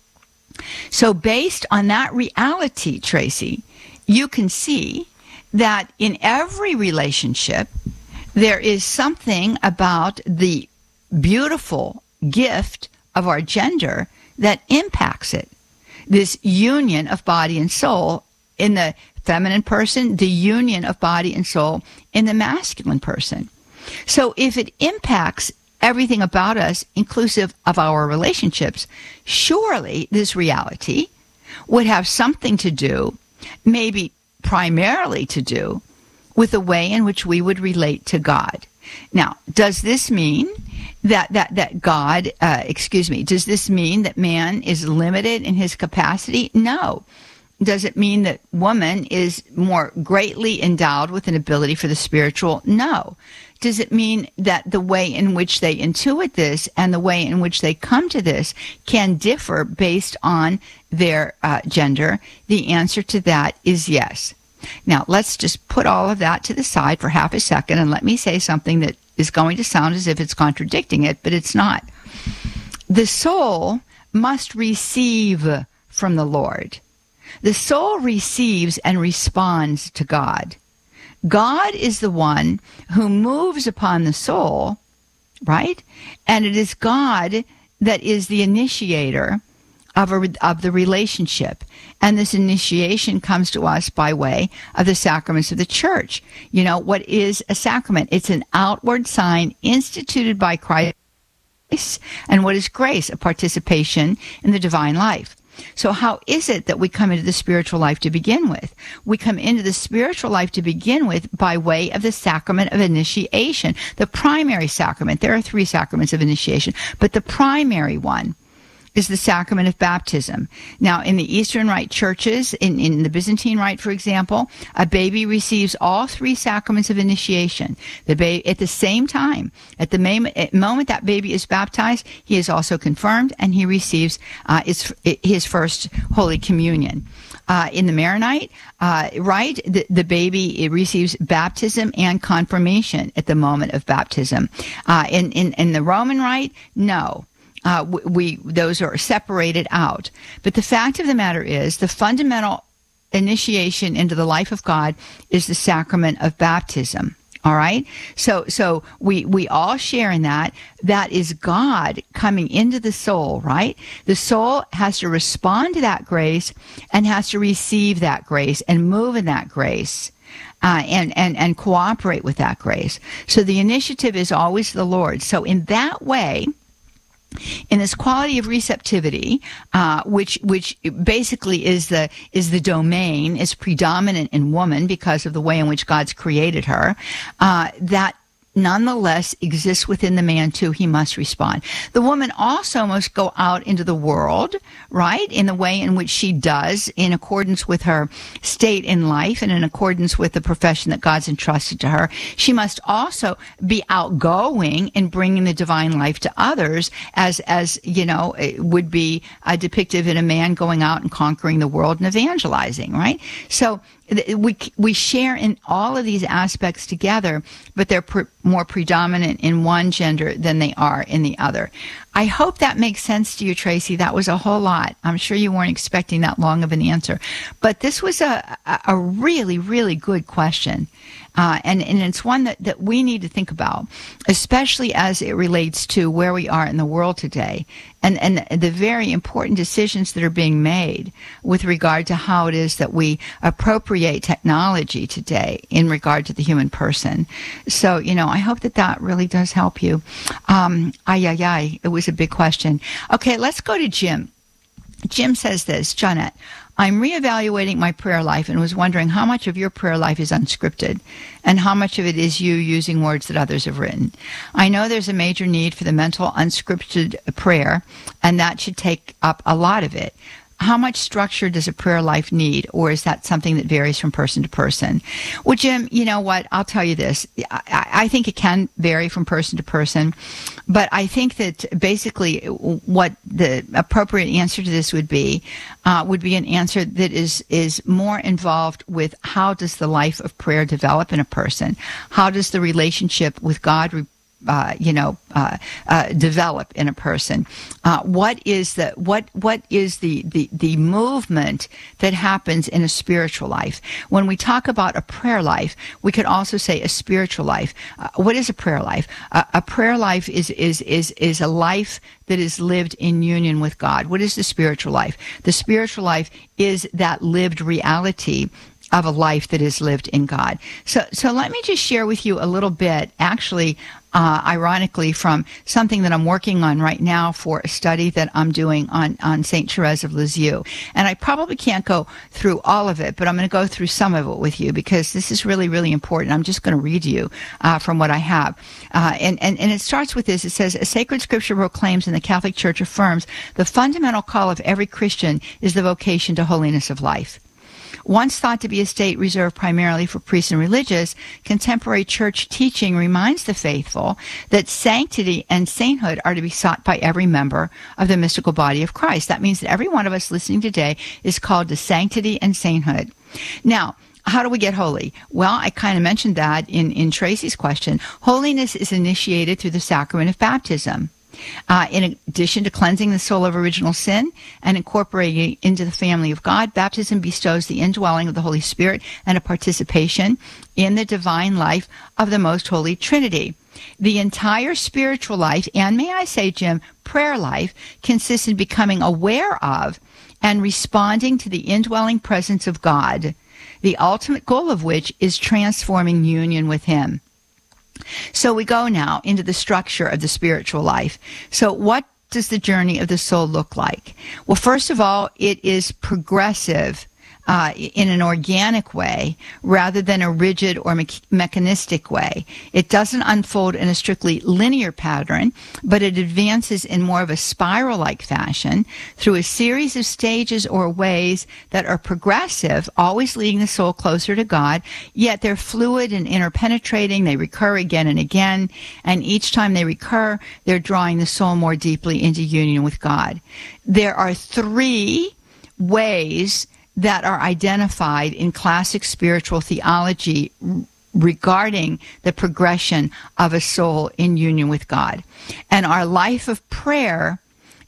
So based on that reality, Tracy, you can see that in every relationship, there is something about the beautiful gift of our gender that impacts it. This union of body and soul in the feminine person, the union of body and soul in the masculine person. So if it impacts everything about us, inclusive of our relationships, surely this reality would have something to do, maybe primarily to do, with the way in which we would relate to God. Now, does this mean that that that God, uh, excuse me, does this mean that man is limited in his capacity? No. Does it mean that woman is more greatly endowed with an ability for the spiritual? No. Does it mean that the way in which they intuit this and the way in which they come to this can differ based on their uh, gender? The answer to that is yes. Now, let's just put all of that to the side for half a second and let me say something that is going to sound as if it's contradicting it, but it's not. The soul must receive from the Lord. The soul receives and responds to God. God is the one who moves upon the soul, right? And it is God that is the initiator of, a, of the relationship. And this initiation comes to us by way of the sacraments of the church. You know, what is a sacrament? It's an outward sign instituted by Christ. And what is grace? A participation in the divine life. So how is it that we come into the spiritual life to begin with? We come into the spiritual life to begin with by way of the sacrament of initiation, the primary sacrament. There are three sacraments of initiation, but the primary one is the sacrament of baptism. Now, in the Eastern Rite churches, in, in the Byzantine Rite, for example, a baby receives all three sacraments of initiation. The ba- at the same time, at the main, at moment that baby is baptized, he is also confirmed and he receives uh, his, his first Holy Communion. Uh, in the Maronite uh, rite, the, the baby it receives baptism and confirmation at the moment of baptism. Uh, in, in, in the Roman Rite, no. Uh, we those are separated out. But the fact of the matter is, the fundamental initiation into the life of God is the sacrament of baptism. All right. So, so we, we all share in that. That is God coming into the soul, right? The soul has to respond to that grace and has to receive that grace and move in that grace. Uh, and, and, and cooperate with that grace. So the initiative is always the Lord. So in that way, in this quality of receptivity, uh, which which basically is the is the domain, is predominant in woman because of the way in which God's created her, uh, that nonetheless exists within the man too. He must respond. The woman also must go out into the world, right, in the way in which she does, in accordance with her state in life and in accordance with the profession that God's entrusted to her. She must also be outgoing in bringing the divine life to others, as, as you know, it would be uh, depicted in a man going out and conquering the world and evangelizing, right? So we we share in all of these aspects together, but they're pre- more predominant in one gender than they are in the other. I hope that makes sense to you, Tracy. That was a whole lot. I'm sure you weren't expecting that long of an answer, but this was a a, a really, really good question. Uh, and, and it's one that, that we need to think about, especially as it relates to where we are in the world today and, and the very important decisions that are being made with regard to how it is that we appropriate technology today in regard to the human person. So, you know, I hope that that really does help you. Um, ay, ay, ay, it was a big question. Okay, let's go to Jim. Jim says this, Johnette, I'm reevaluating my prayer life and was wondering how much of your prayer life is unscripted and how much of it is you using words that others have written. I know there's a major need for the mental unscripted prayer, and that should take up a lot of it. How much structure does a prayer life need, or is that something that varies from person to person? Well, Jim, you know what? I'll tell you this. I, I think it can vary from person to person, but I think that basically what the appropriate answer to this would be uh, would be an answer that is is more involved with how does the life of prayer develop in a person? How does the relationship with God re- Uh, you know, uh, uh, develop in a person? Uh, what is the what what is the, the the movement that happens in a spiritual life? When we talk about a prayer life, we could also say a spiritual life. Uh, what is a prayer life? Uh, a prayer life is is is is a life that is lived in union with God. What is the spiritual life? The spiritual life is that lived reality of a life that is lived in God. So, so let me just share with you a little bit, actually, uh, ironically, from something that I'm working on right now for a study that I'm doing on, on Saint Therese of Lisieux. And I probably can't go through all of it, but I'm going to go through some of it with you because this is really, really important. I'm just going to read to you uh, from what I have. Uh, and, and, and it starts with this. It says, a sacred scripture proclaims and the Catholic Church affirms the fundamental call of every Christian is the vocation to holiness of life. Once thought to be a state reserved primarily for priests and religious, contemporary church teaching reminds the faithful that sanctity and sainthood are to be sought by every member of the mystical body of Christ. That means that every one of us listening today is called to sanctity and sainthood. Now, how do we get holy? Well, I kind of mentioned that in, in Tracy's question. Holiness is initiated through the sacrament of baptism. Uh, in addition to cleansing the soul of original sin and incorporating it into the family of God, baptism bestows the indwelling of the Holy Spirit and a participation in the divine life of the Most Holy Trinity. The entire spiritual life, and may I say, Jim, prayer life, consists in becoming aware of and responding to the indwelling presence of God, the ultimate goal of which is transforming union with Him. So we go now into the structure of the spiritual life. So what does the journey of the soul look like? Well, first of all, it is progressive uh, in an organic way rather than a rigid or me- mechanistic way. It doesn't unfold in a strictly linear pattern, but it advances in more of a spiral-like fashion through a series of stages or ways that are progressive, always leading the soul closer to God, yet they're fluid and interpenetrating. They recur again and again, and each time they recur, they're drawing the soul more deeply into union with God. There are three ways that are identified in classic spiritual theology regarding the progression of a soul in union with God. And our life of prayer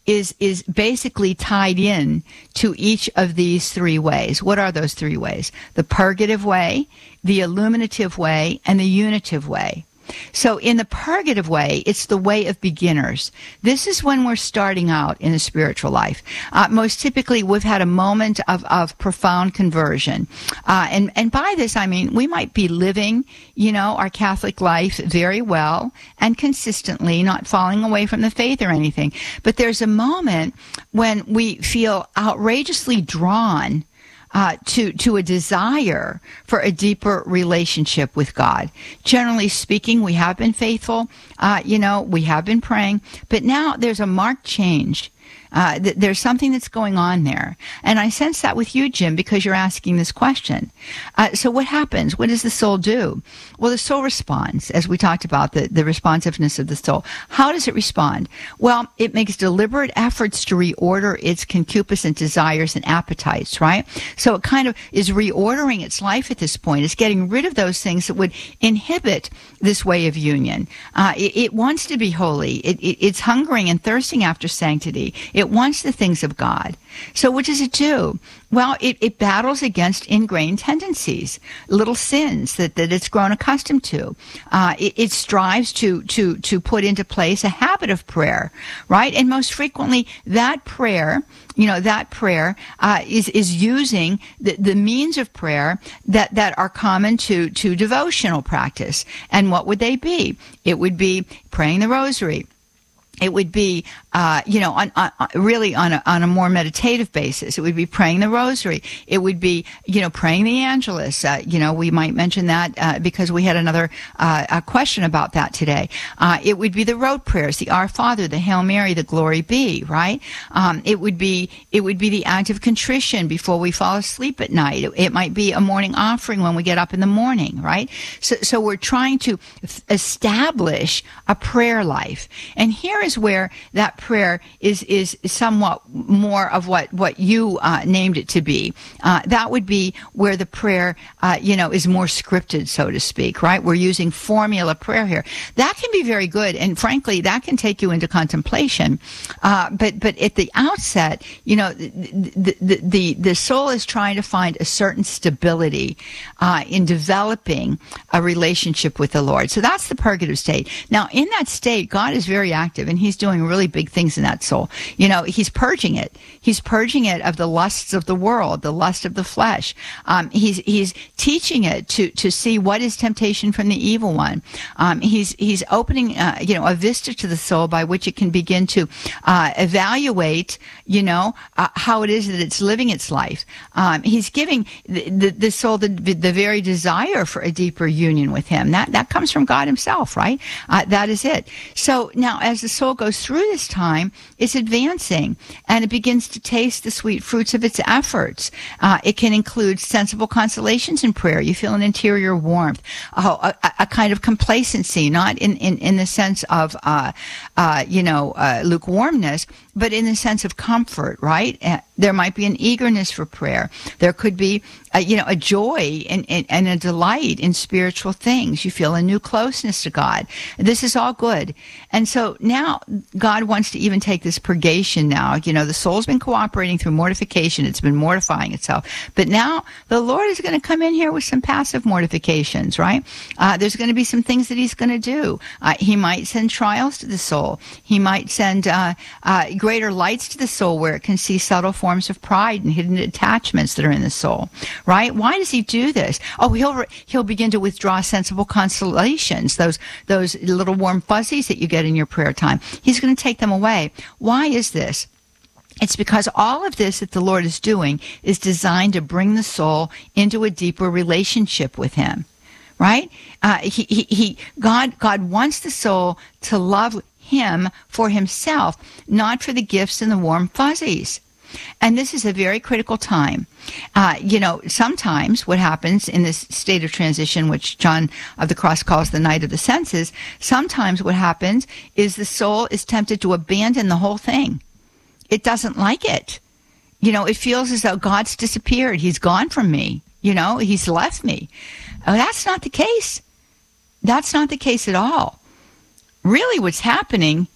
is is basically tied in to each of these three ways. What are those three ways? The purgative way, the illuminative way, and the unitive way. So in the purgative way, it's the way of beginners. This is when we're starting out in the spiritual life. Uh, most typically, we've had a moment of, of profound conversion. Uh, and, and by this, I mean, we might be living, you know, our Catholic life very well and consistently, not falling away from the faith or anything. But there's a moment when we feel outrageously drawn Uh, to to a desire for a deeper relationship with God. Generally speaking, we have been faithful. Uh, you know, we have been praying, but now there's a marked change. Uh, th- there's something that's going on there. And I sense that with you, Jim, because you're asking this question. Uh, so what happens? What does the soul do? Well, the soul responds, as we talked about, the, the responsiveness of the soul. How does it respond? Well, it makes deliberate efforts to reorder its concupiscent desires and appetites, right? So it kind of is reordering its life at this point. It's getting rid of those things that would inhibit this way of union. Uh, it, it wants to be holy. It, it, it's hungering and thirsting after sanctity. It wants the things of God. So what does it do? Well, it, it battles against ingrained tendencies, little sins that, that it's grown accustomed to. Uh, it, it strives to, to, to put into place a habit of prayer, right? And most frequently, that prayer, you know, that prayer uh, is, is using the, the means of prayer that, that are common to, to devotional practice. And what would they be? It would be praying the rosary. It would be, uh, you know, on, on, really on a, on a more meditative basis. It would be praying the rosary. It would be, you know, praying the Angelus. Uh, you know, we might mention that uh, because we had another uh, a question about that today. Uh, it would be the rote prayers, the Our Father, the Hail Mary, the Glory Be, right? Um, it would be it would be the act of contrition before we fall asleep at night. It, it might be a morning offering when we get up in the morning, right? So, so we're trying to f- establish a prayer life, and here is where that prayer is is somewhat more of what what you uh, named it to be. Uh, that would be where the prayer, uh, you know, is more scripted, so to speak. Right? We're using formula prayer here. That can be very good, and frankly, that can take you into contemplation. Uh, but but at the outset, you know, the the the, the soul is trying to find a certain stability uh, in developing a relationship with the Lord. So that's the purgative state. Now, in that state, God is very active, and He's doing really big things in that soul. You know, He's purging it. He's purging it of the lusts of the world, the lust of the flesh. Um, he's he's teaching it to to see what is temptation from the evil one. Um, he's he's opening, uh, you know, a vista to the soul by which it can begin to uh, evaluate, you know, uh, how it is that it's living its life. Um, he's giving the, the, the soul the the very desire for a deeper union with Him. That that comes from God Himself, right? Uh, that is it. So now, as the soul goes through this time, it's advancing, and it begins to taste the sweet fruits of its efforts. Uh, it can include sensible consolations in prayer. You feel an interior warmth, oh, a, a kind of complacency, not in, in, in the sense of, uh, uh, you know, uh, lukewarmness, but in the sense of comfort, right? Uh, there might be an eagerness for prayer. There could be, a, you know, a joy and, and, and a delight in spiritual things. You feel a new closeness to God. This is all good. And so now God wants to even take this purgation now. You know, the soul's been cooperating through mortification. It's been mortifying itself. But now the Lord is going to come in here with some passive mortifications, right? Uh, there's going to be some things that He's going to do. Uh, he might send trials to the soul. He might send uh, uh, greater lights to the soul where it can see subtle forms of pride and hidden attachments that are in the soul, right? Why does He do this? Oh, he'll he'll begin to withdraw sensible consolations, those those little warm fuzzies that you get in your prayer time. He's going to take them away. Why is this? It's because all of this that the Lord is doing is designed to bring the soul into a deeper relationship with Him, right? Uh, he, he, he, God, God wants the soul to love Him for Himself, not for the gifts and the warm fuzzies. And this is a very critical time. Uh, you know, sometimes what happens in this state of transition, which John of the Cross calls the night of the senses, sometimes what happens is the soul is tempted to abandon the whole thing. It doesn't like it. You know, it feels as though God's disappeared. He's gone from me. You know, He's left me. Oh, that's not the case. That's not the case at all. Really what's happening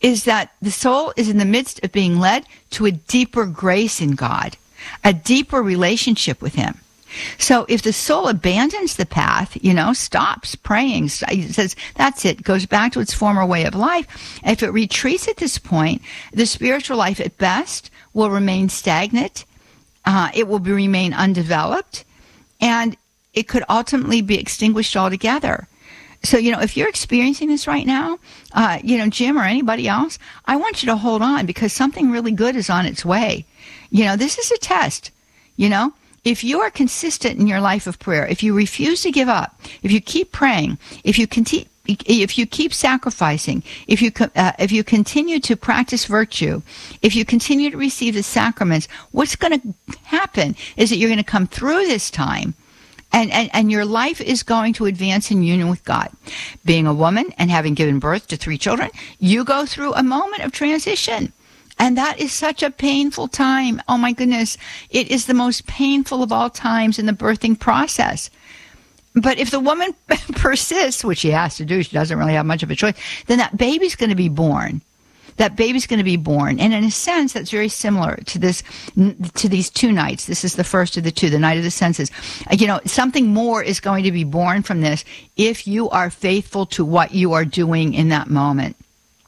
is that the soul is in the midst of being led to a deeper grace in God, a deeper relationship with him. So if the soul abandons the path, you know, stops praying, says, that's it, goes back to its former way of life, if it retreats at this point, the spiritual life at best will remain stagnant, uh, it will be, remain undeveloped, and it could ultimately be extinguished altogether. So, you know, if you're experiencing this right now, uh, you know, Jim or anybody else, I want you to hold on because something really good is on its way. You know, this is a test, you know. If you are consistent in your life of prayer, if you refuse to give up, if you keep praying, if you continue, if you keep sacrificing, if you uh, if you continue to practice virtue, if you continue to receive the sacraments, what's going to happen is that you're going to come through this time, and, and, and your life is going to advance in union with God. Being a woman and having given birth to three children, you go through a moment of transition. And that is such a painful time. Oh, my goodness. It is the most painful of all times in the birthing process. But if the woman persists, which she has to do, she doesn't really have much of a choice, then that baby's going to be born. That baby's going to be born. And in a sense, that's very similar to this, to these two nights. This is the first of the two, the night of the senses. You know, something more is going to be born from this if you are faithful to what you are doing in that moment.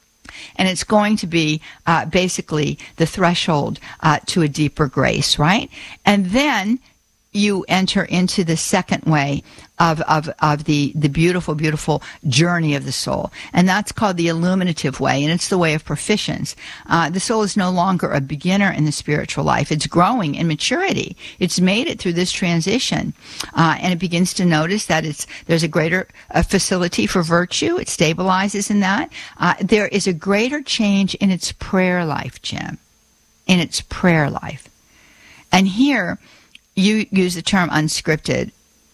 And it's going to be uh, basically the threshold uh, to a deeper grace, right? And then you enter into the second way of, of, of the, the beautiful, beautiful journey of the soul. And that's called the illuminative way, and it's the way of proficience. Uh, the soul is no longer a beginner in the spiritual life. It's growing in maturity. It's made it through this transition. Uh, and it begins to notice that it's there's a greater uh, facility for virtue. It stabilizes in that. Uh, there is a greater change in its prayer life, Jim, in its prayer life. And here, you use the term unscripted.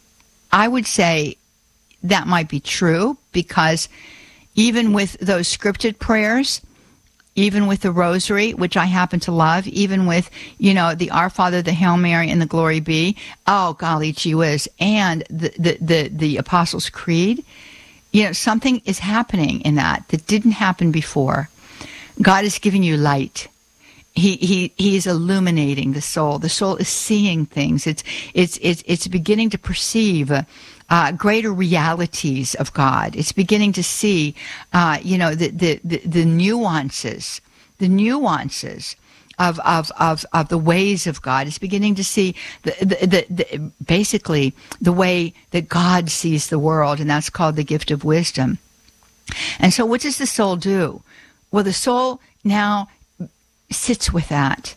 I would say that might be true because even with those scripted prayers, even with the rosary, which I happen to love, even with, you know, the Our Father, the Hail Mary, and the Glory Be, oh, golly gee whiz, and the, the, the, the Apostles' Creed, you know, something is happening in that that didn't happen before. God is giving you light. He he he is illuminating the soul. The soul is seeing things. It's it's it's it's beginning to perceive uh, greater realities of God. It's beginning to see, uh, you know, the, the the the nuances, the nuances of of of of the ways of God. It's beginning to see the the, the the basically the way that God sees the world, and that's called the gift of wisdom. And so, what does the soul do? Well, the soul now sits with that.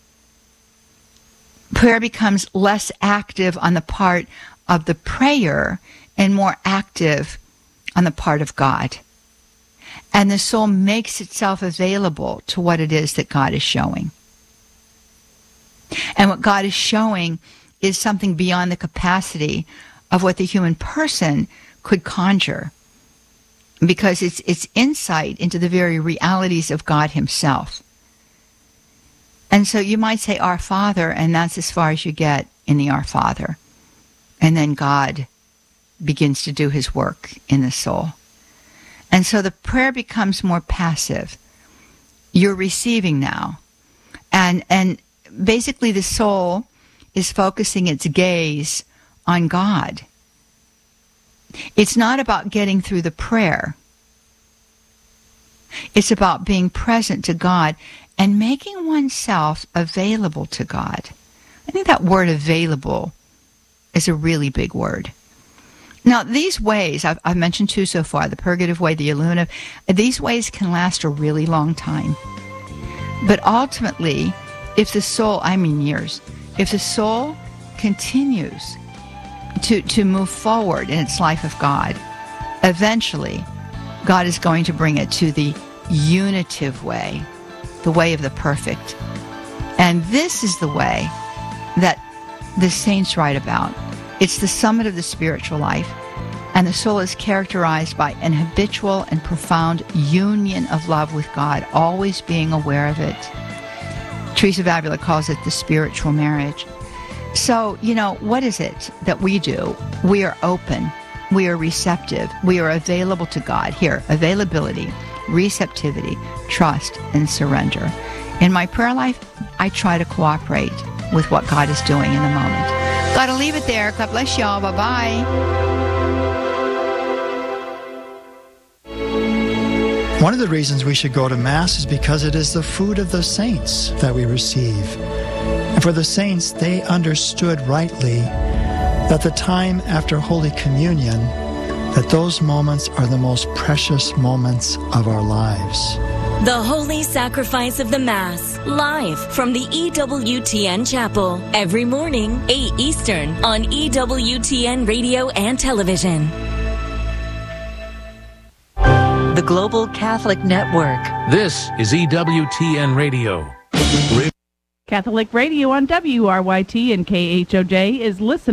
Prayer becomes less active on the part of the prayer and more active on the part of God. And the soul makes itself available to what it is that God is showing. And what God is showing is something beyond the capacity of what the human person could conjure, because it's it's insight into the very realities of God himself. And so you might say, Our Father, and that's as far as you get in the Our Father. And then God begins to do his work in the soul. And so the prayer becomes more passive. You're receiving now. And, and basically the soul is focusing its gaze on God. It's not about getting through the prayer. It's about being present to God and making oneself available to God. I think that word available is a really big word. Now, these ways, I've, I've mentioned two so far, the purgative way, the illuminative, these ways can last a really long time. But ultimately, if the soul, I mean years, if the soul continues to, to move forward in its life of God, eventually God is going to bring it to the unitive way, the way of the perfect. And this is the way that the saints write about. It's the summit of the spiritual life, and the soul is characterized by an habitual and profound union of love with God, always being aware of it. Teresa of Avila calls it the spiritual marriage. So, you know, what is it that we do? We are open. We are receptive. We are available to God. Here, availability. receptivity, trust, and surrender. In my prayer life, I try to cooperate with what God is doing in the moment. Gotta leave it there. God bless y'all. Bye-bye. One of the reasons we should go to Mass is because it is the food of the saints that we receive. And for the saints, they understood rightly that the time after Holy Communion, that those moments are the most precious moments of our lives. The Holy Sacrifice of the Mass, live from the E W T N Chapel, every morning, eight Eastern, on E W T N Radio and Television. The Global Catholic Network. This is E W T N Radio. Catholic Radio on W R Y T and K H O J is listening.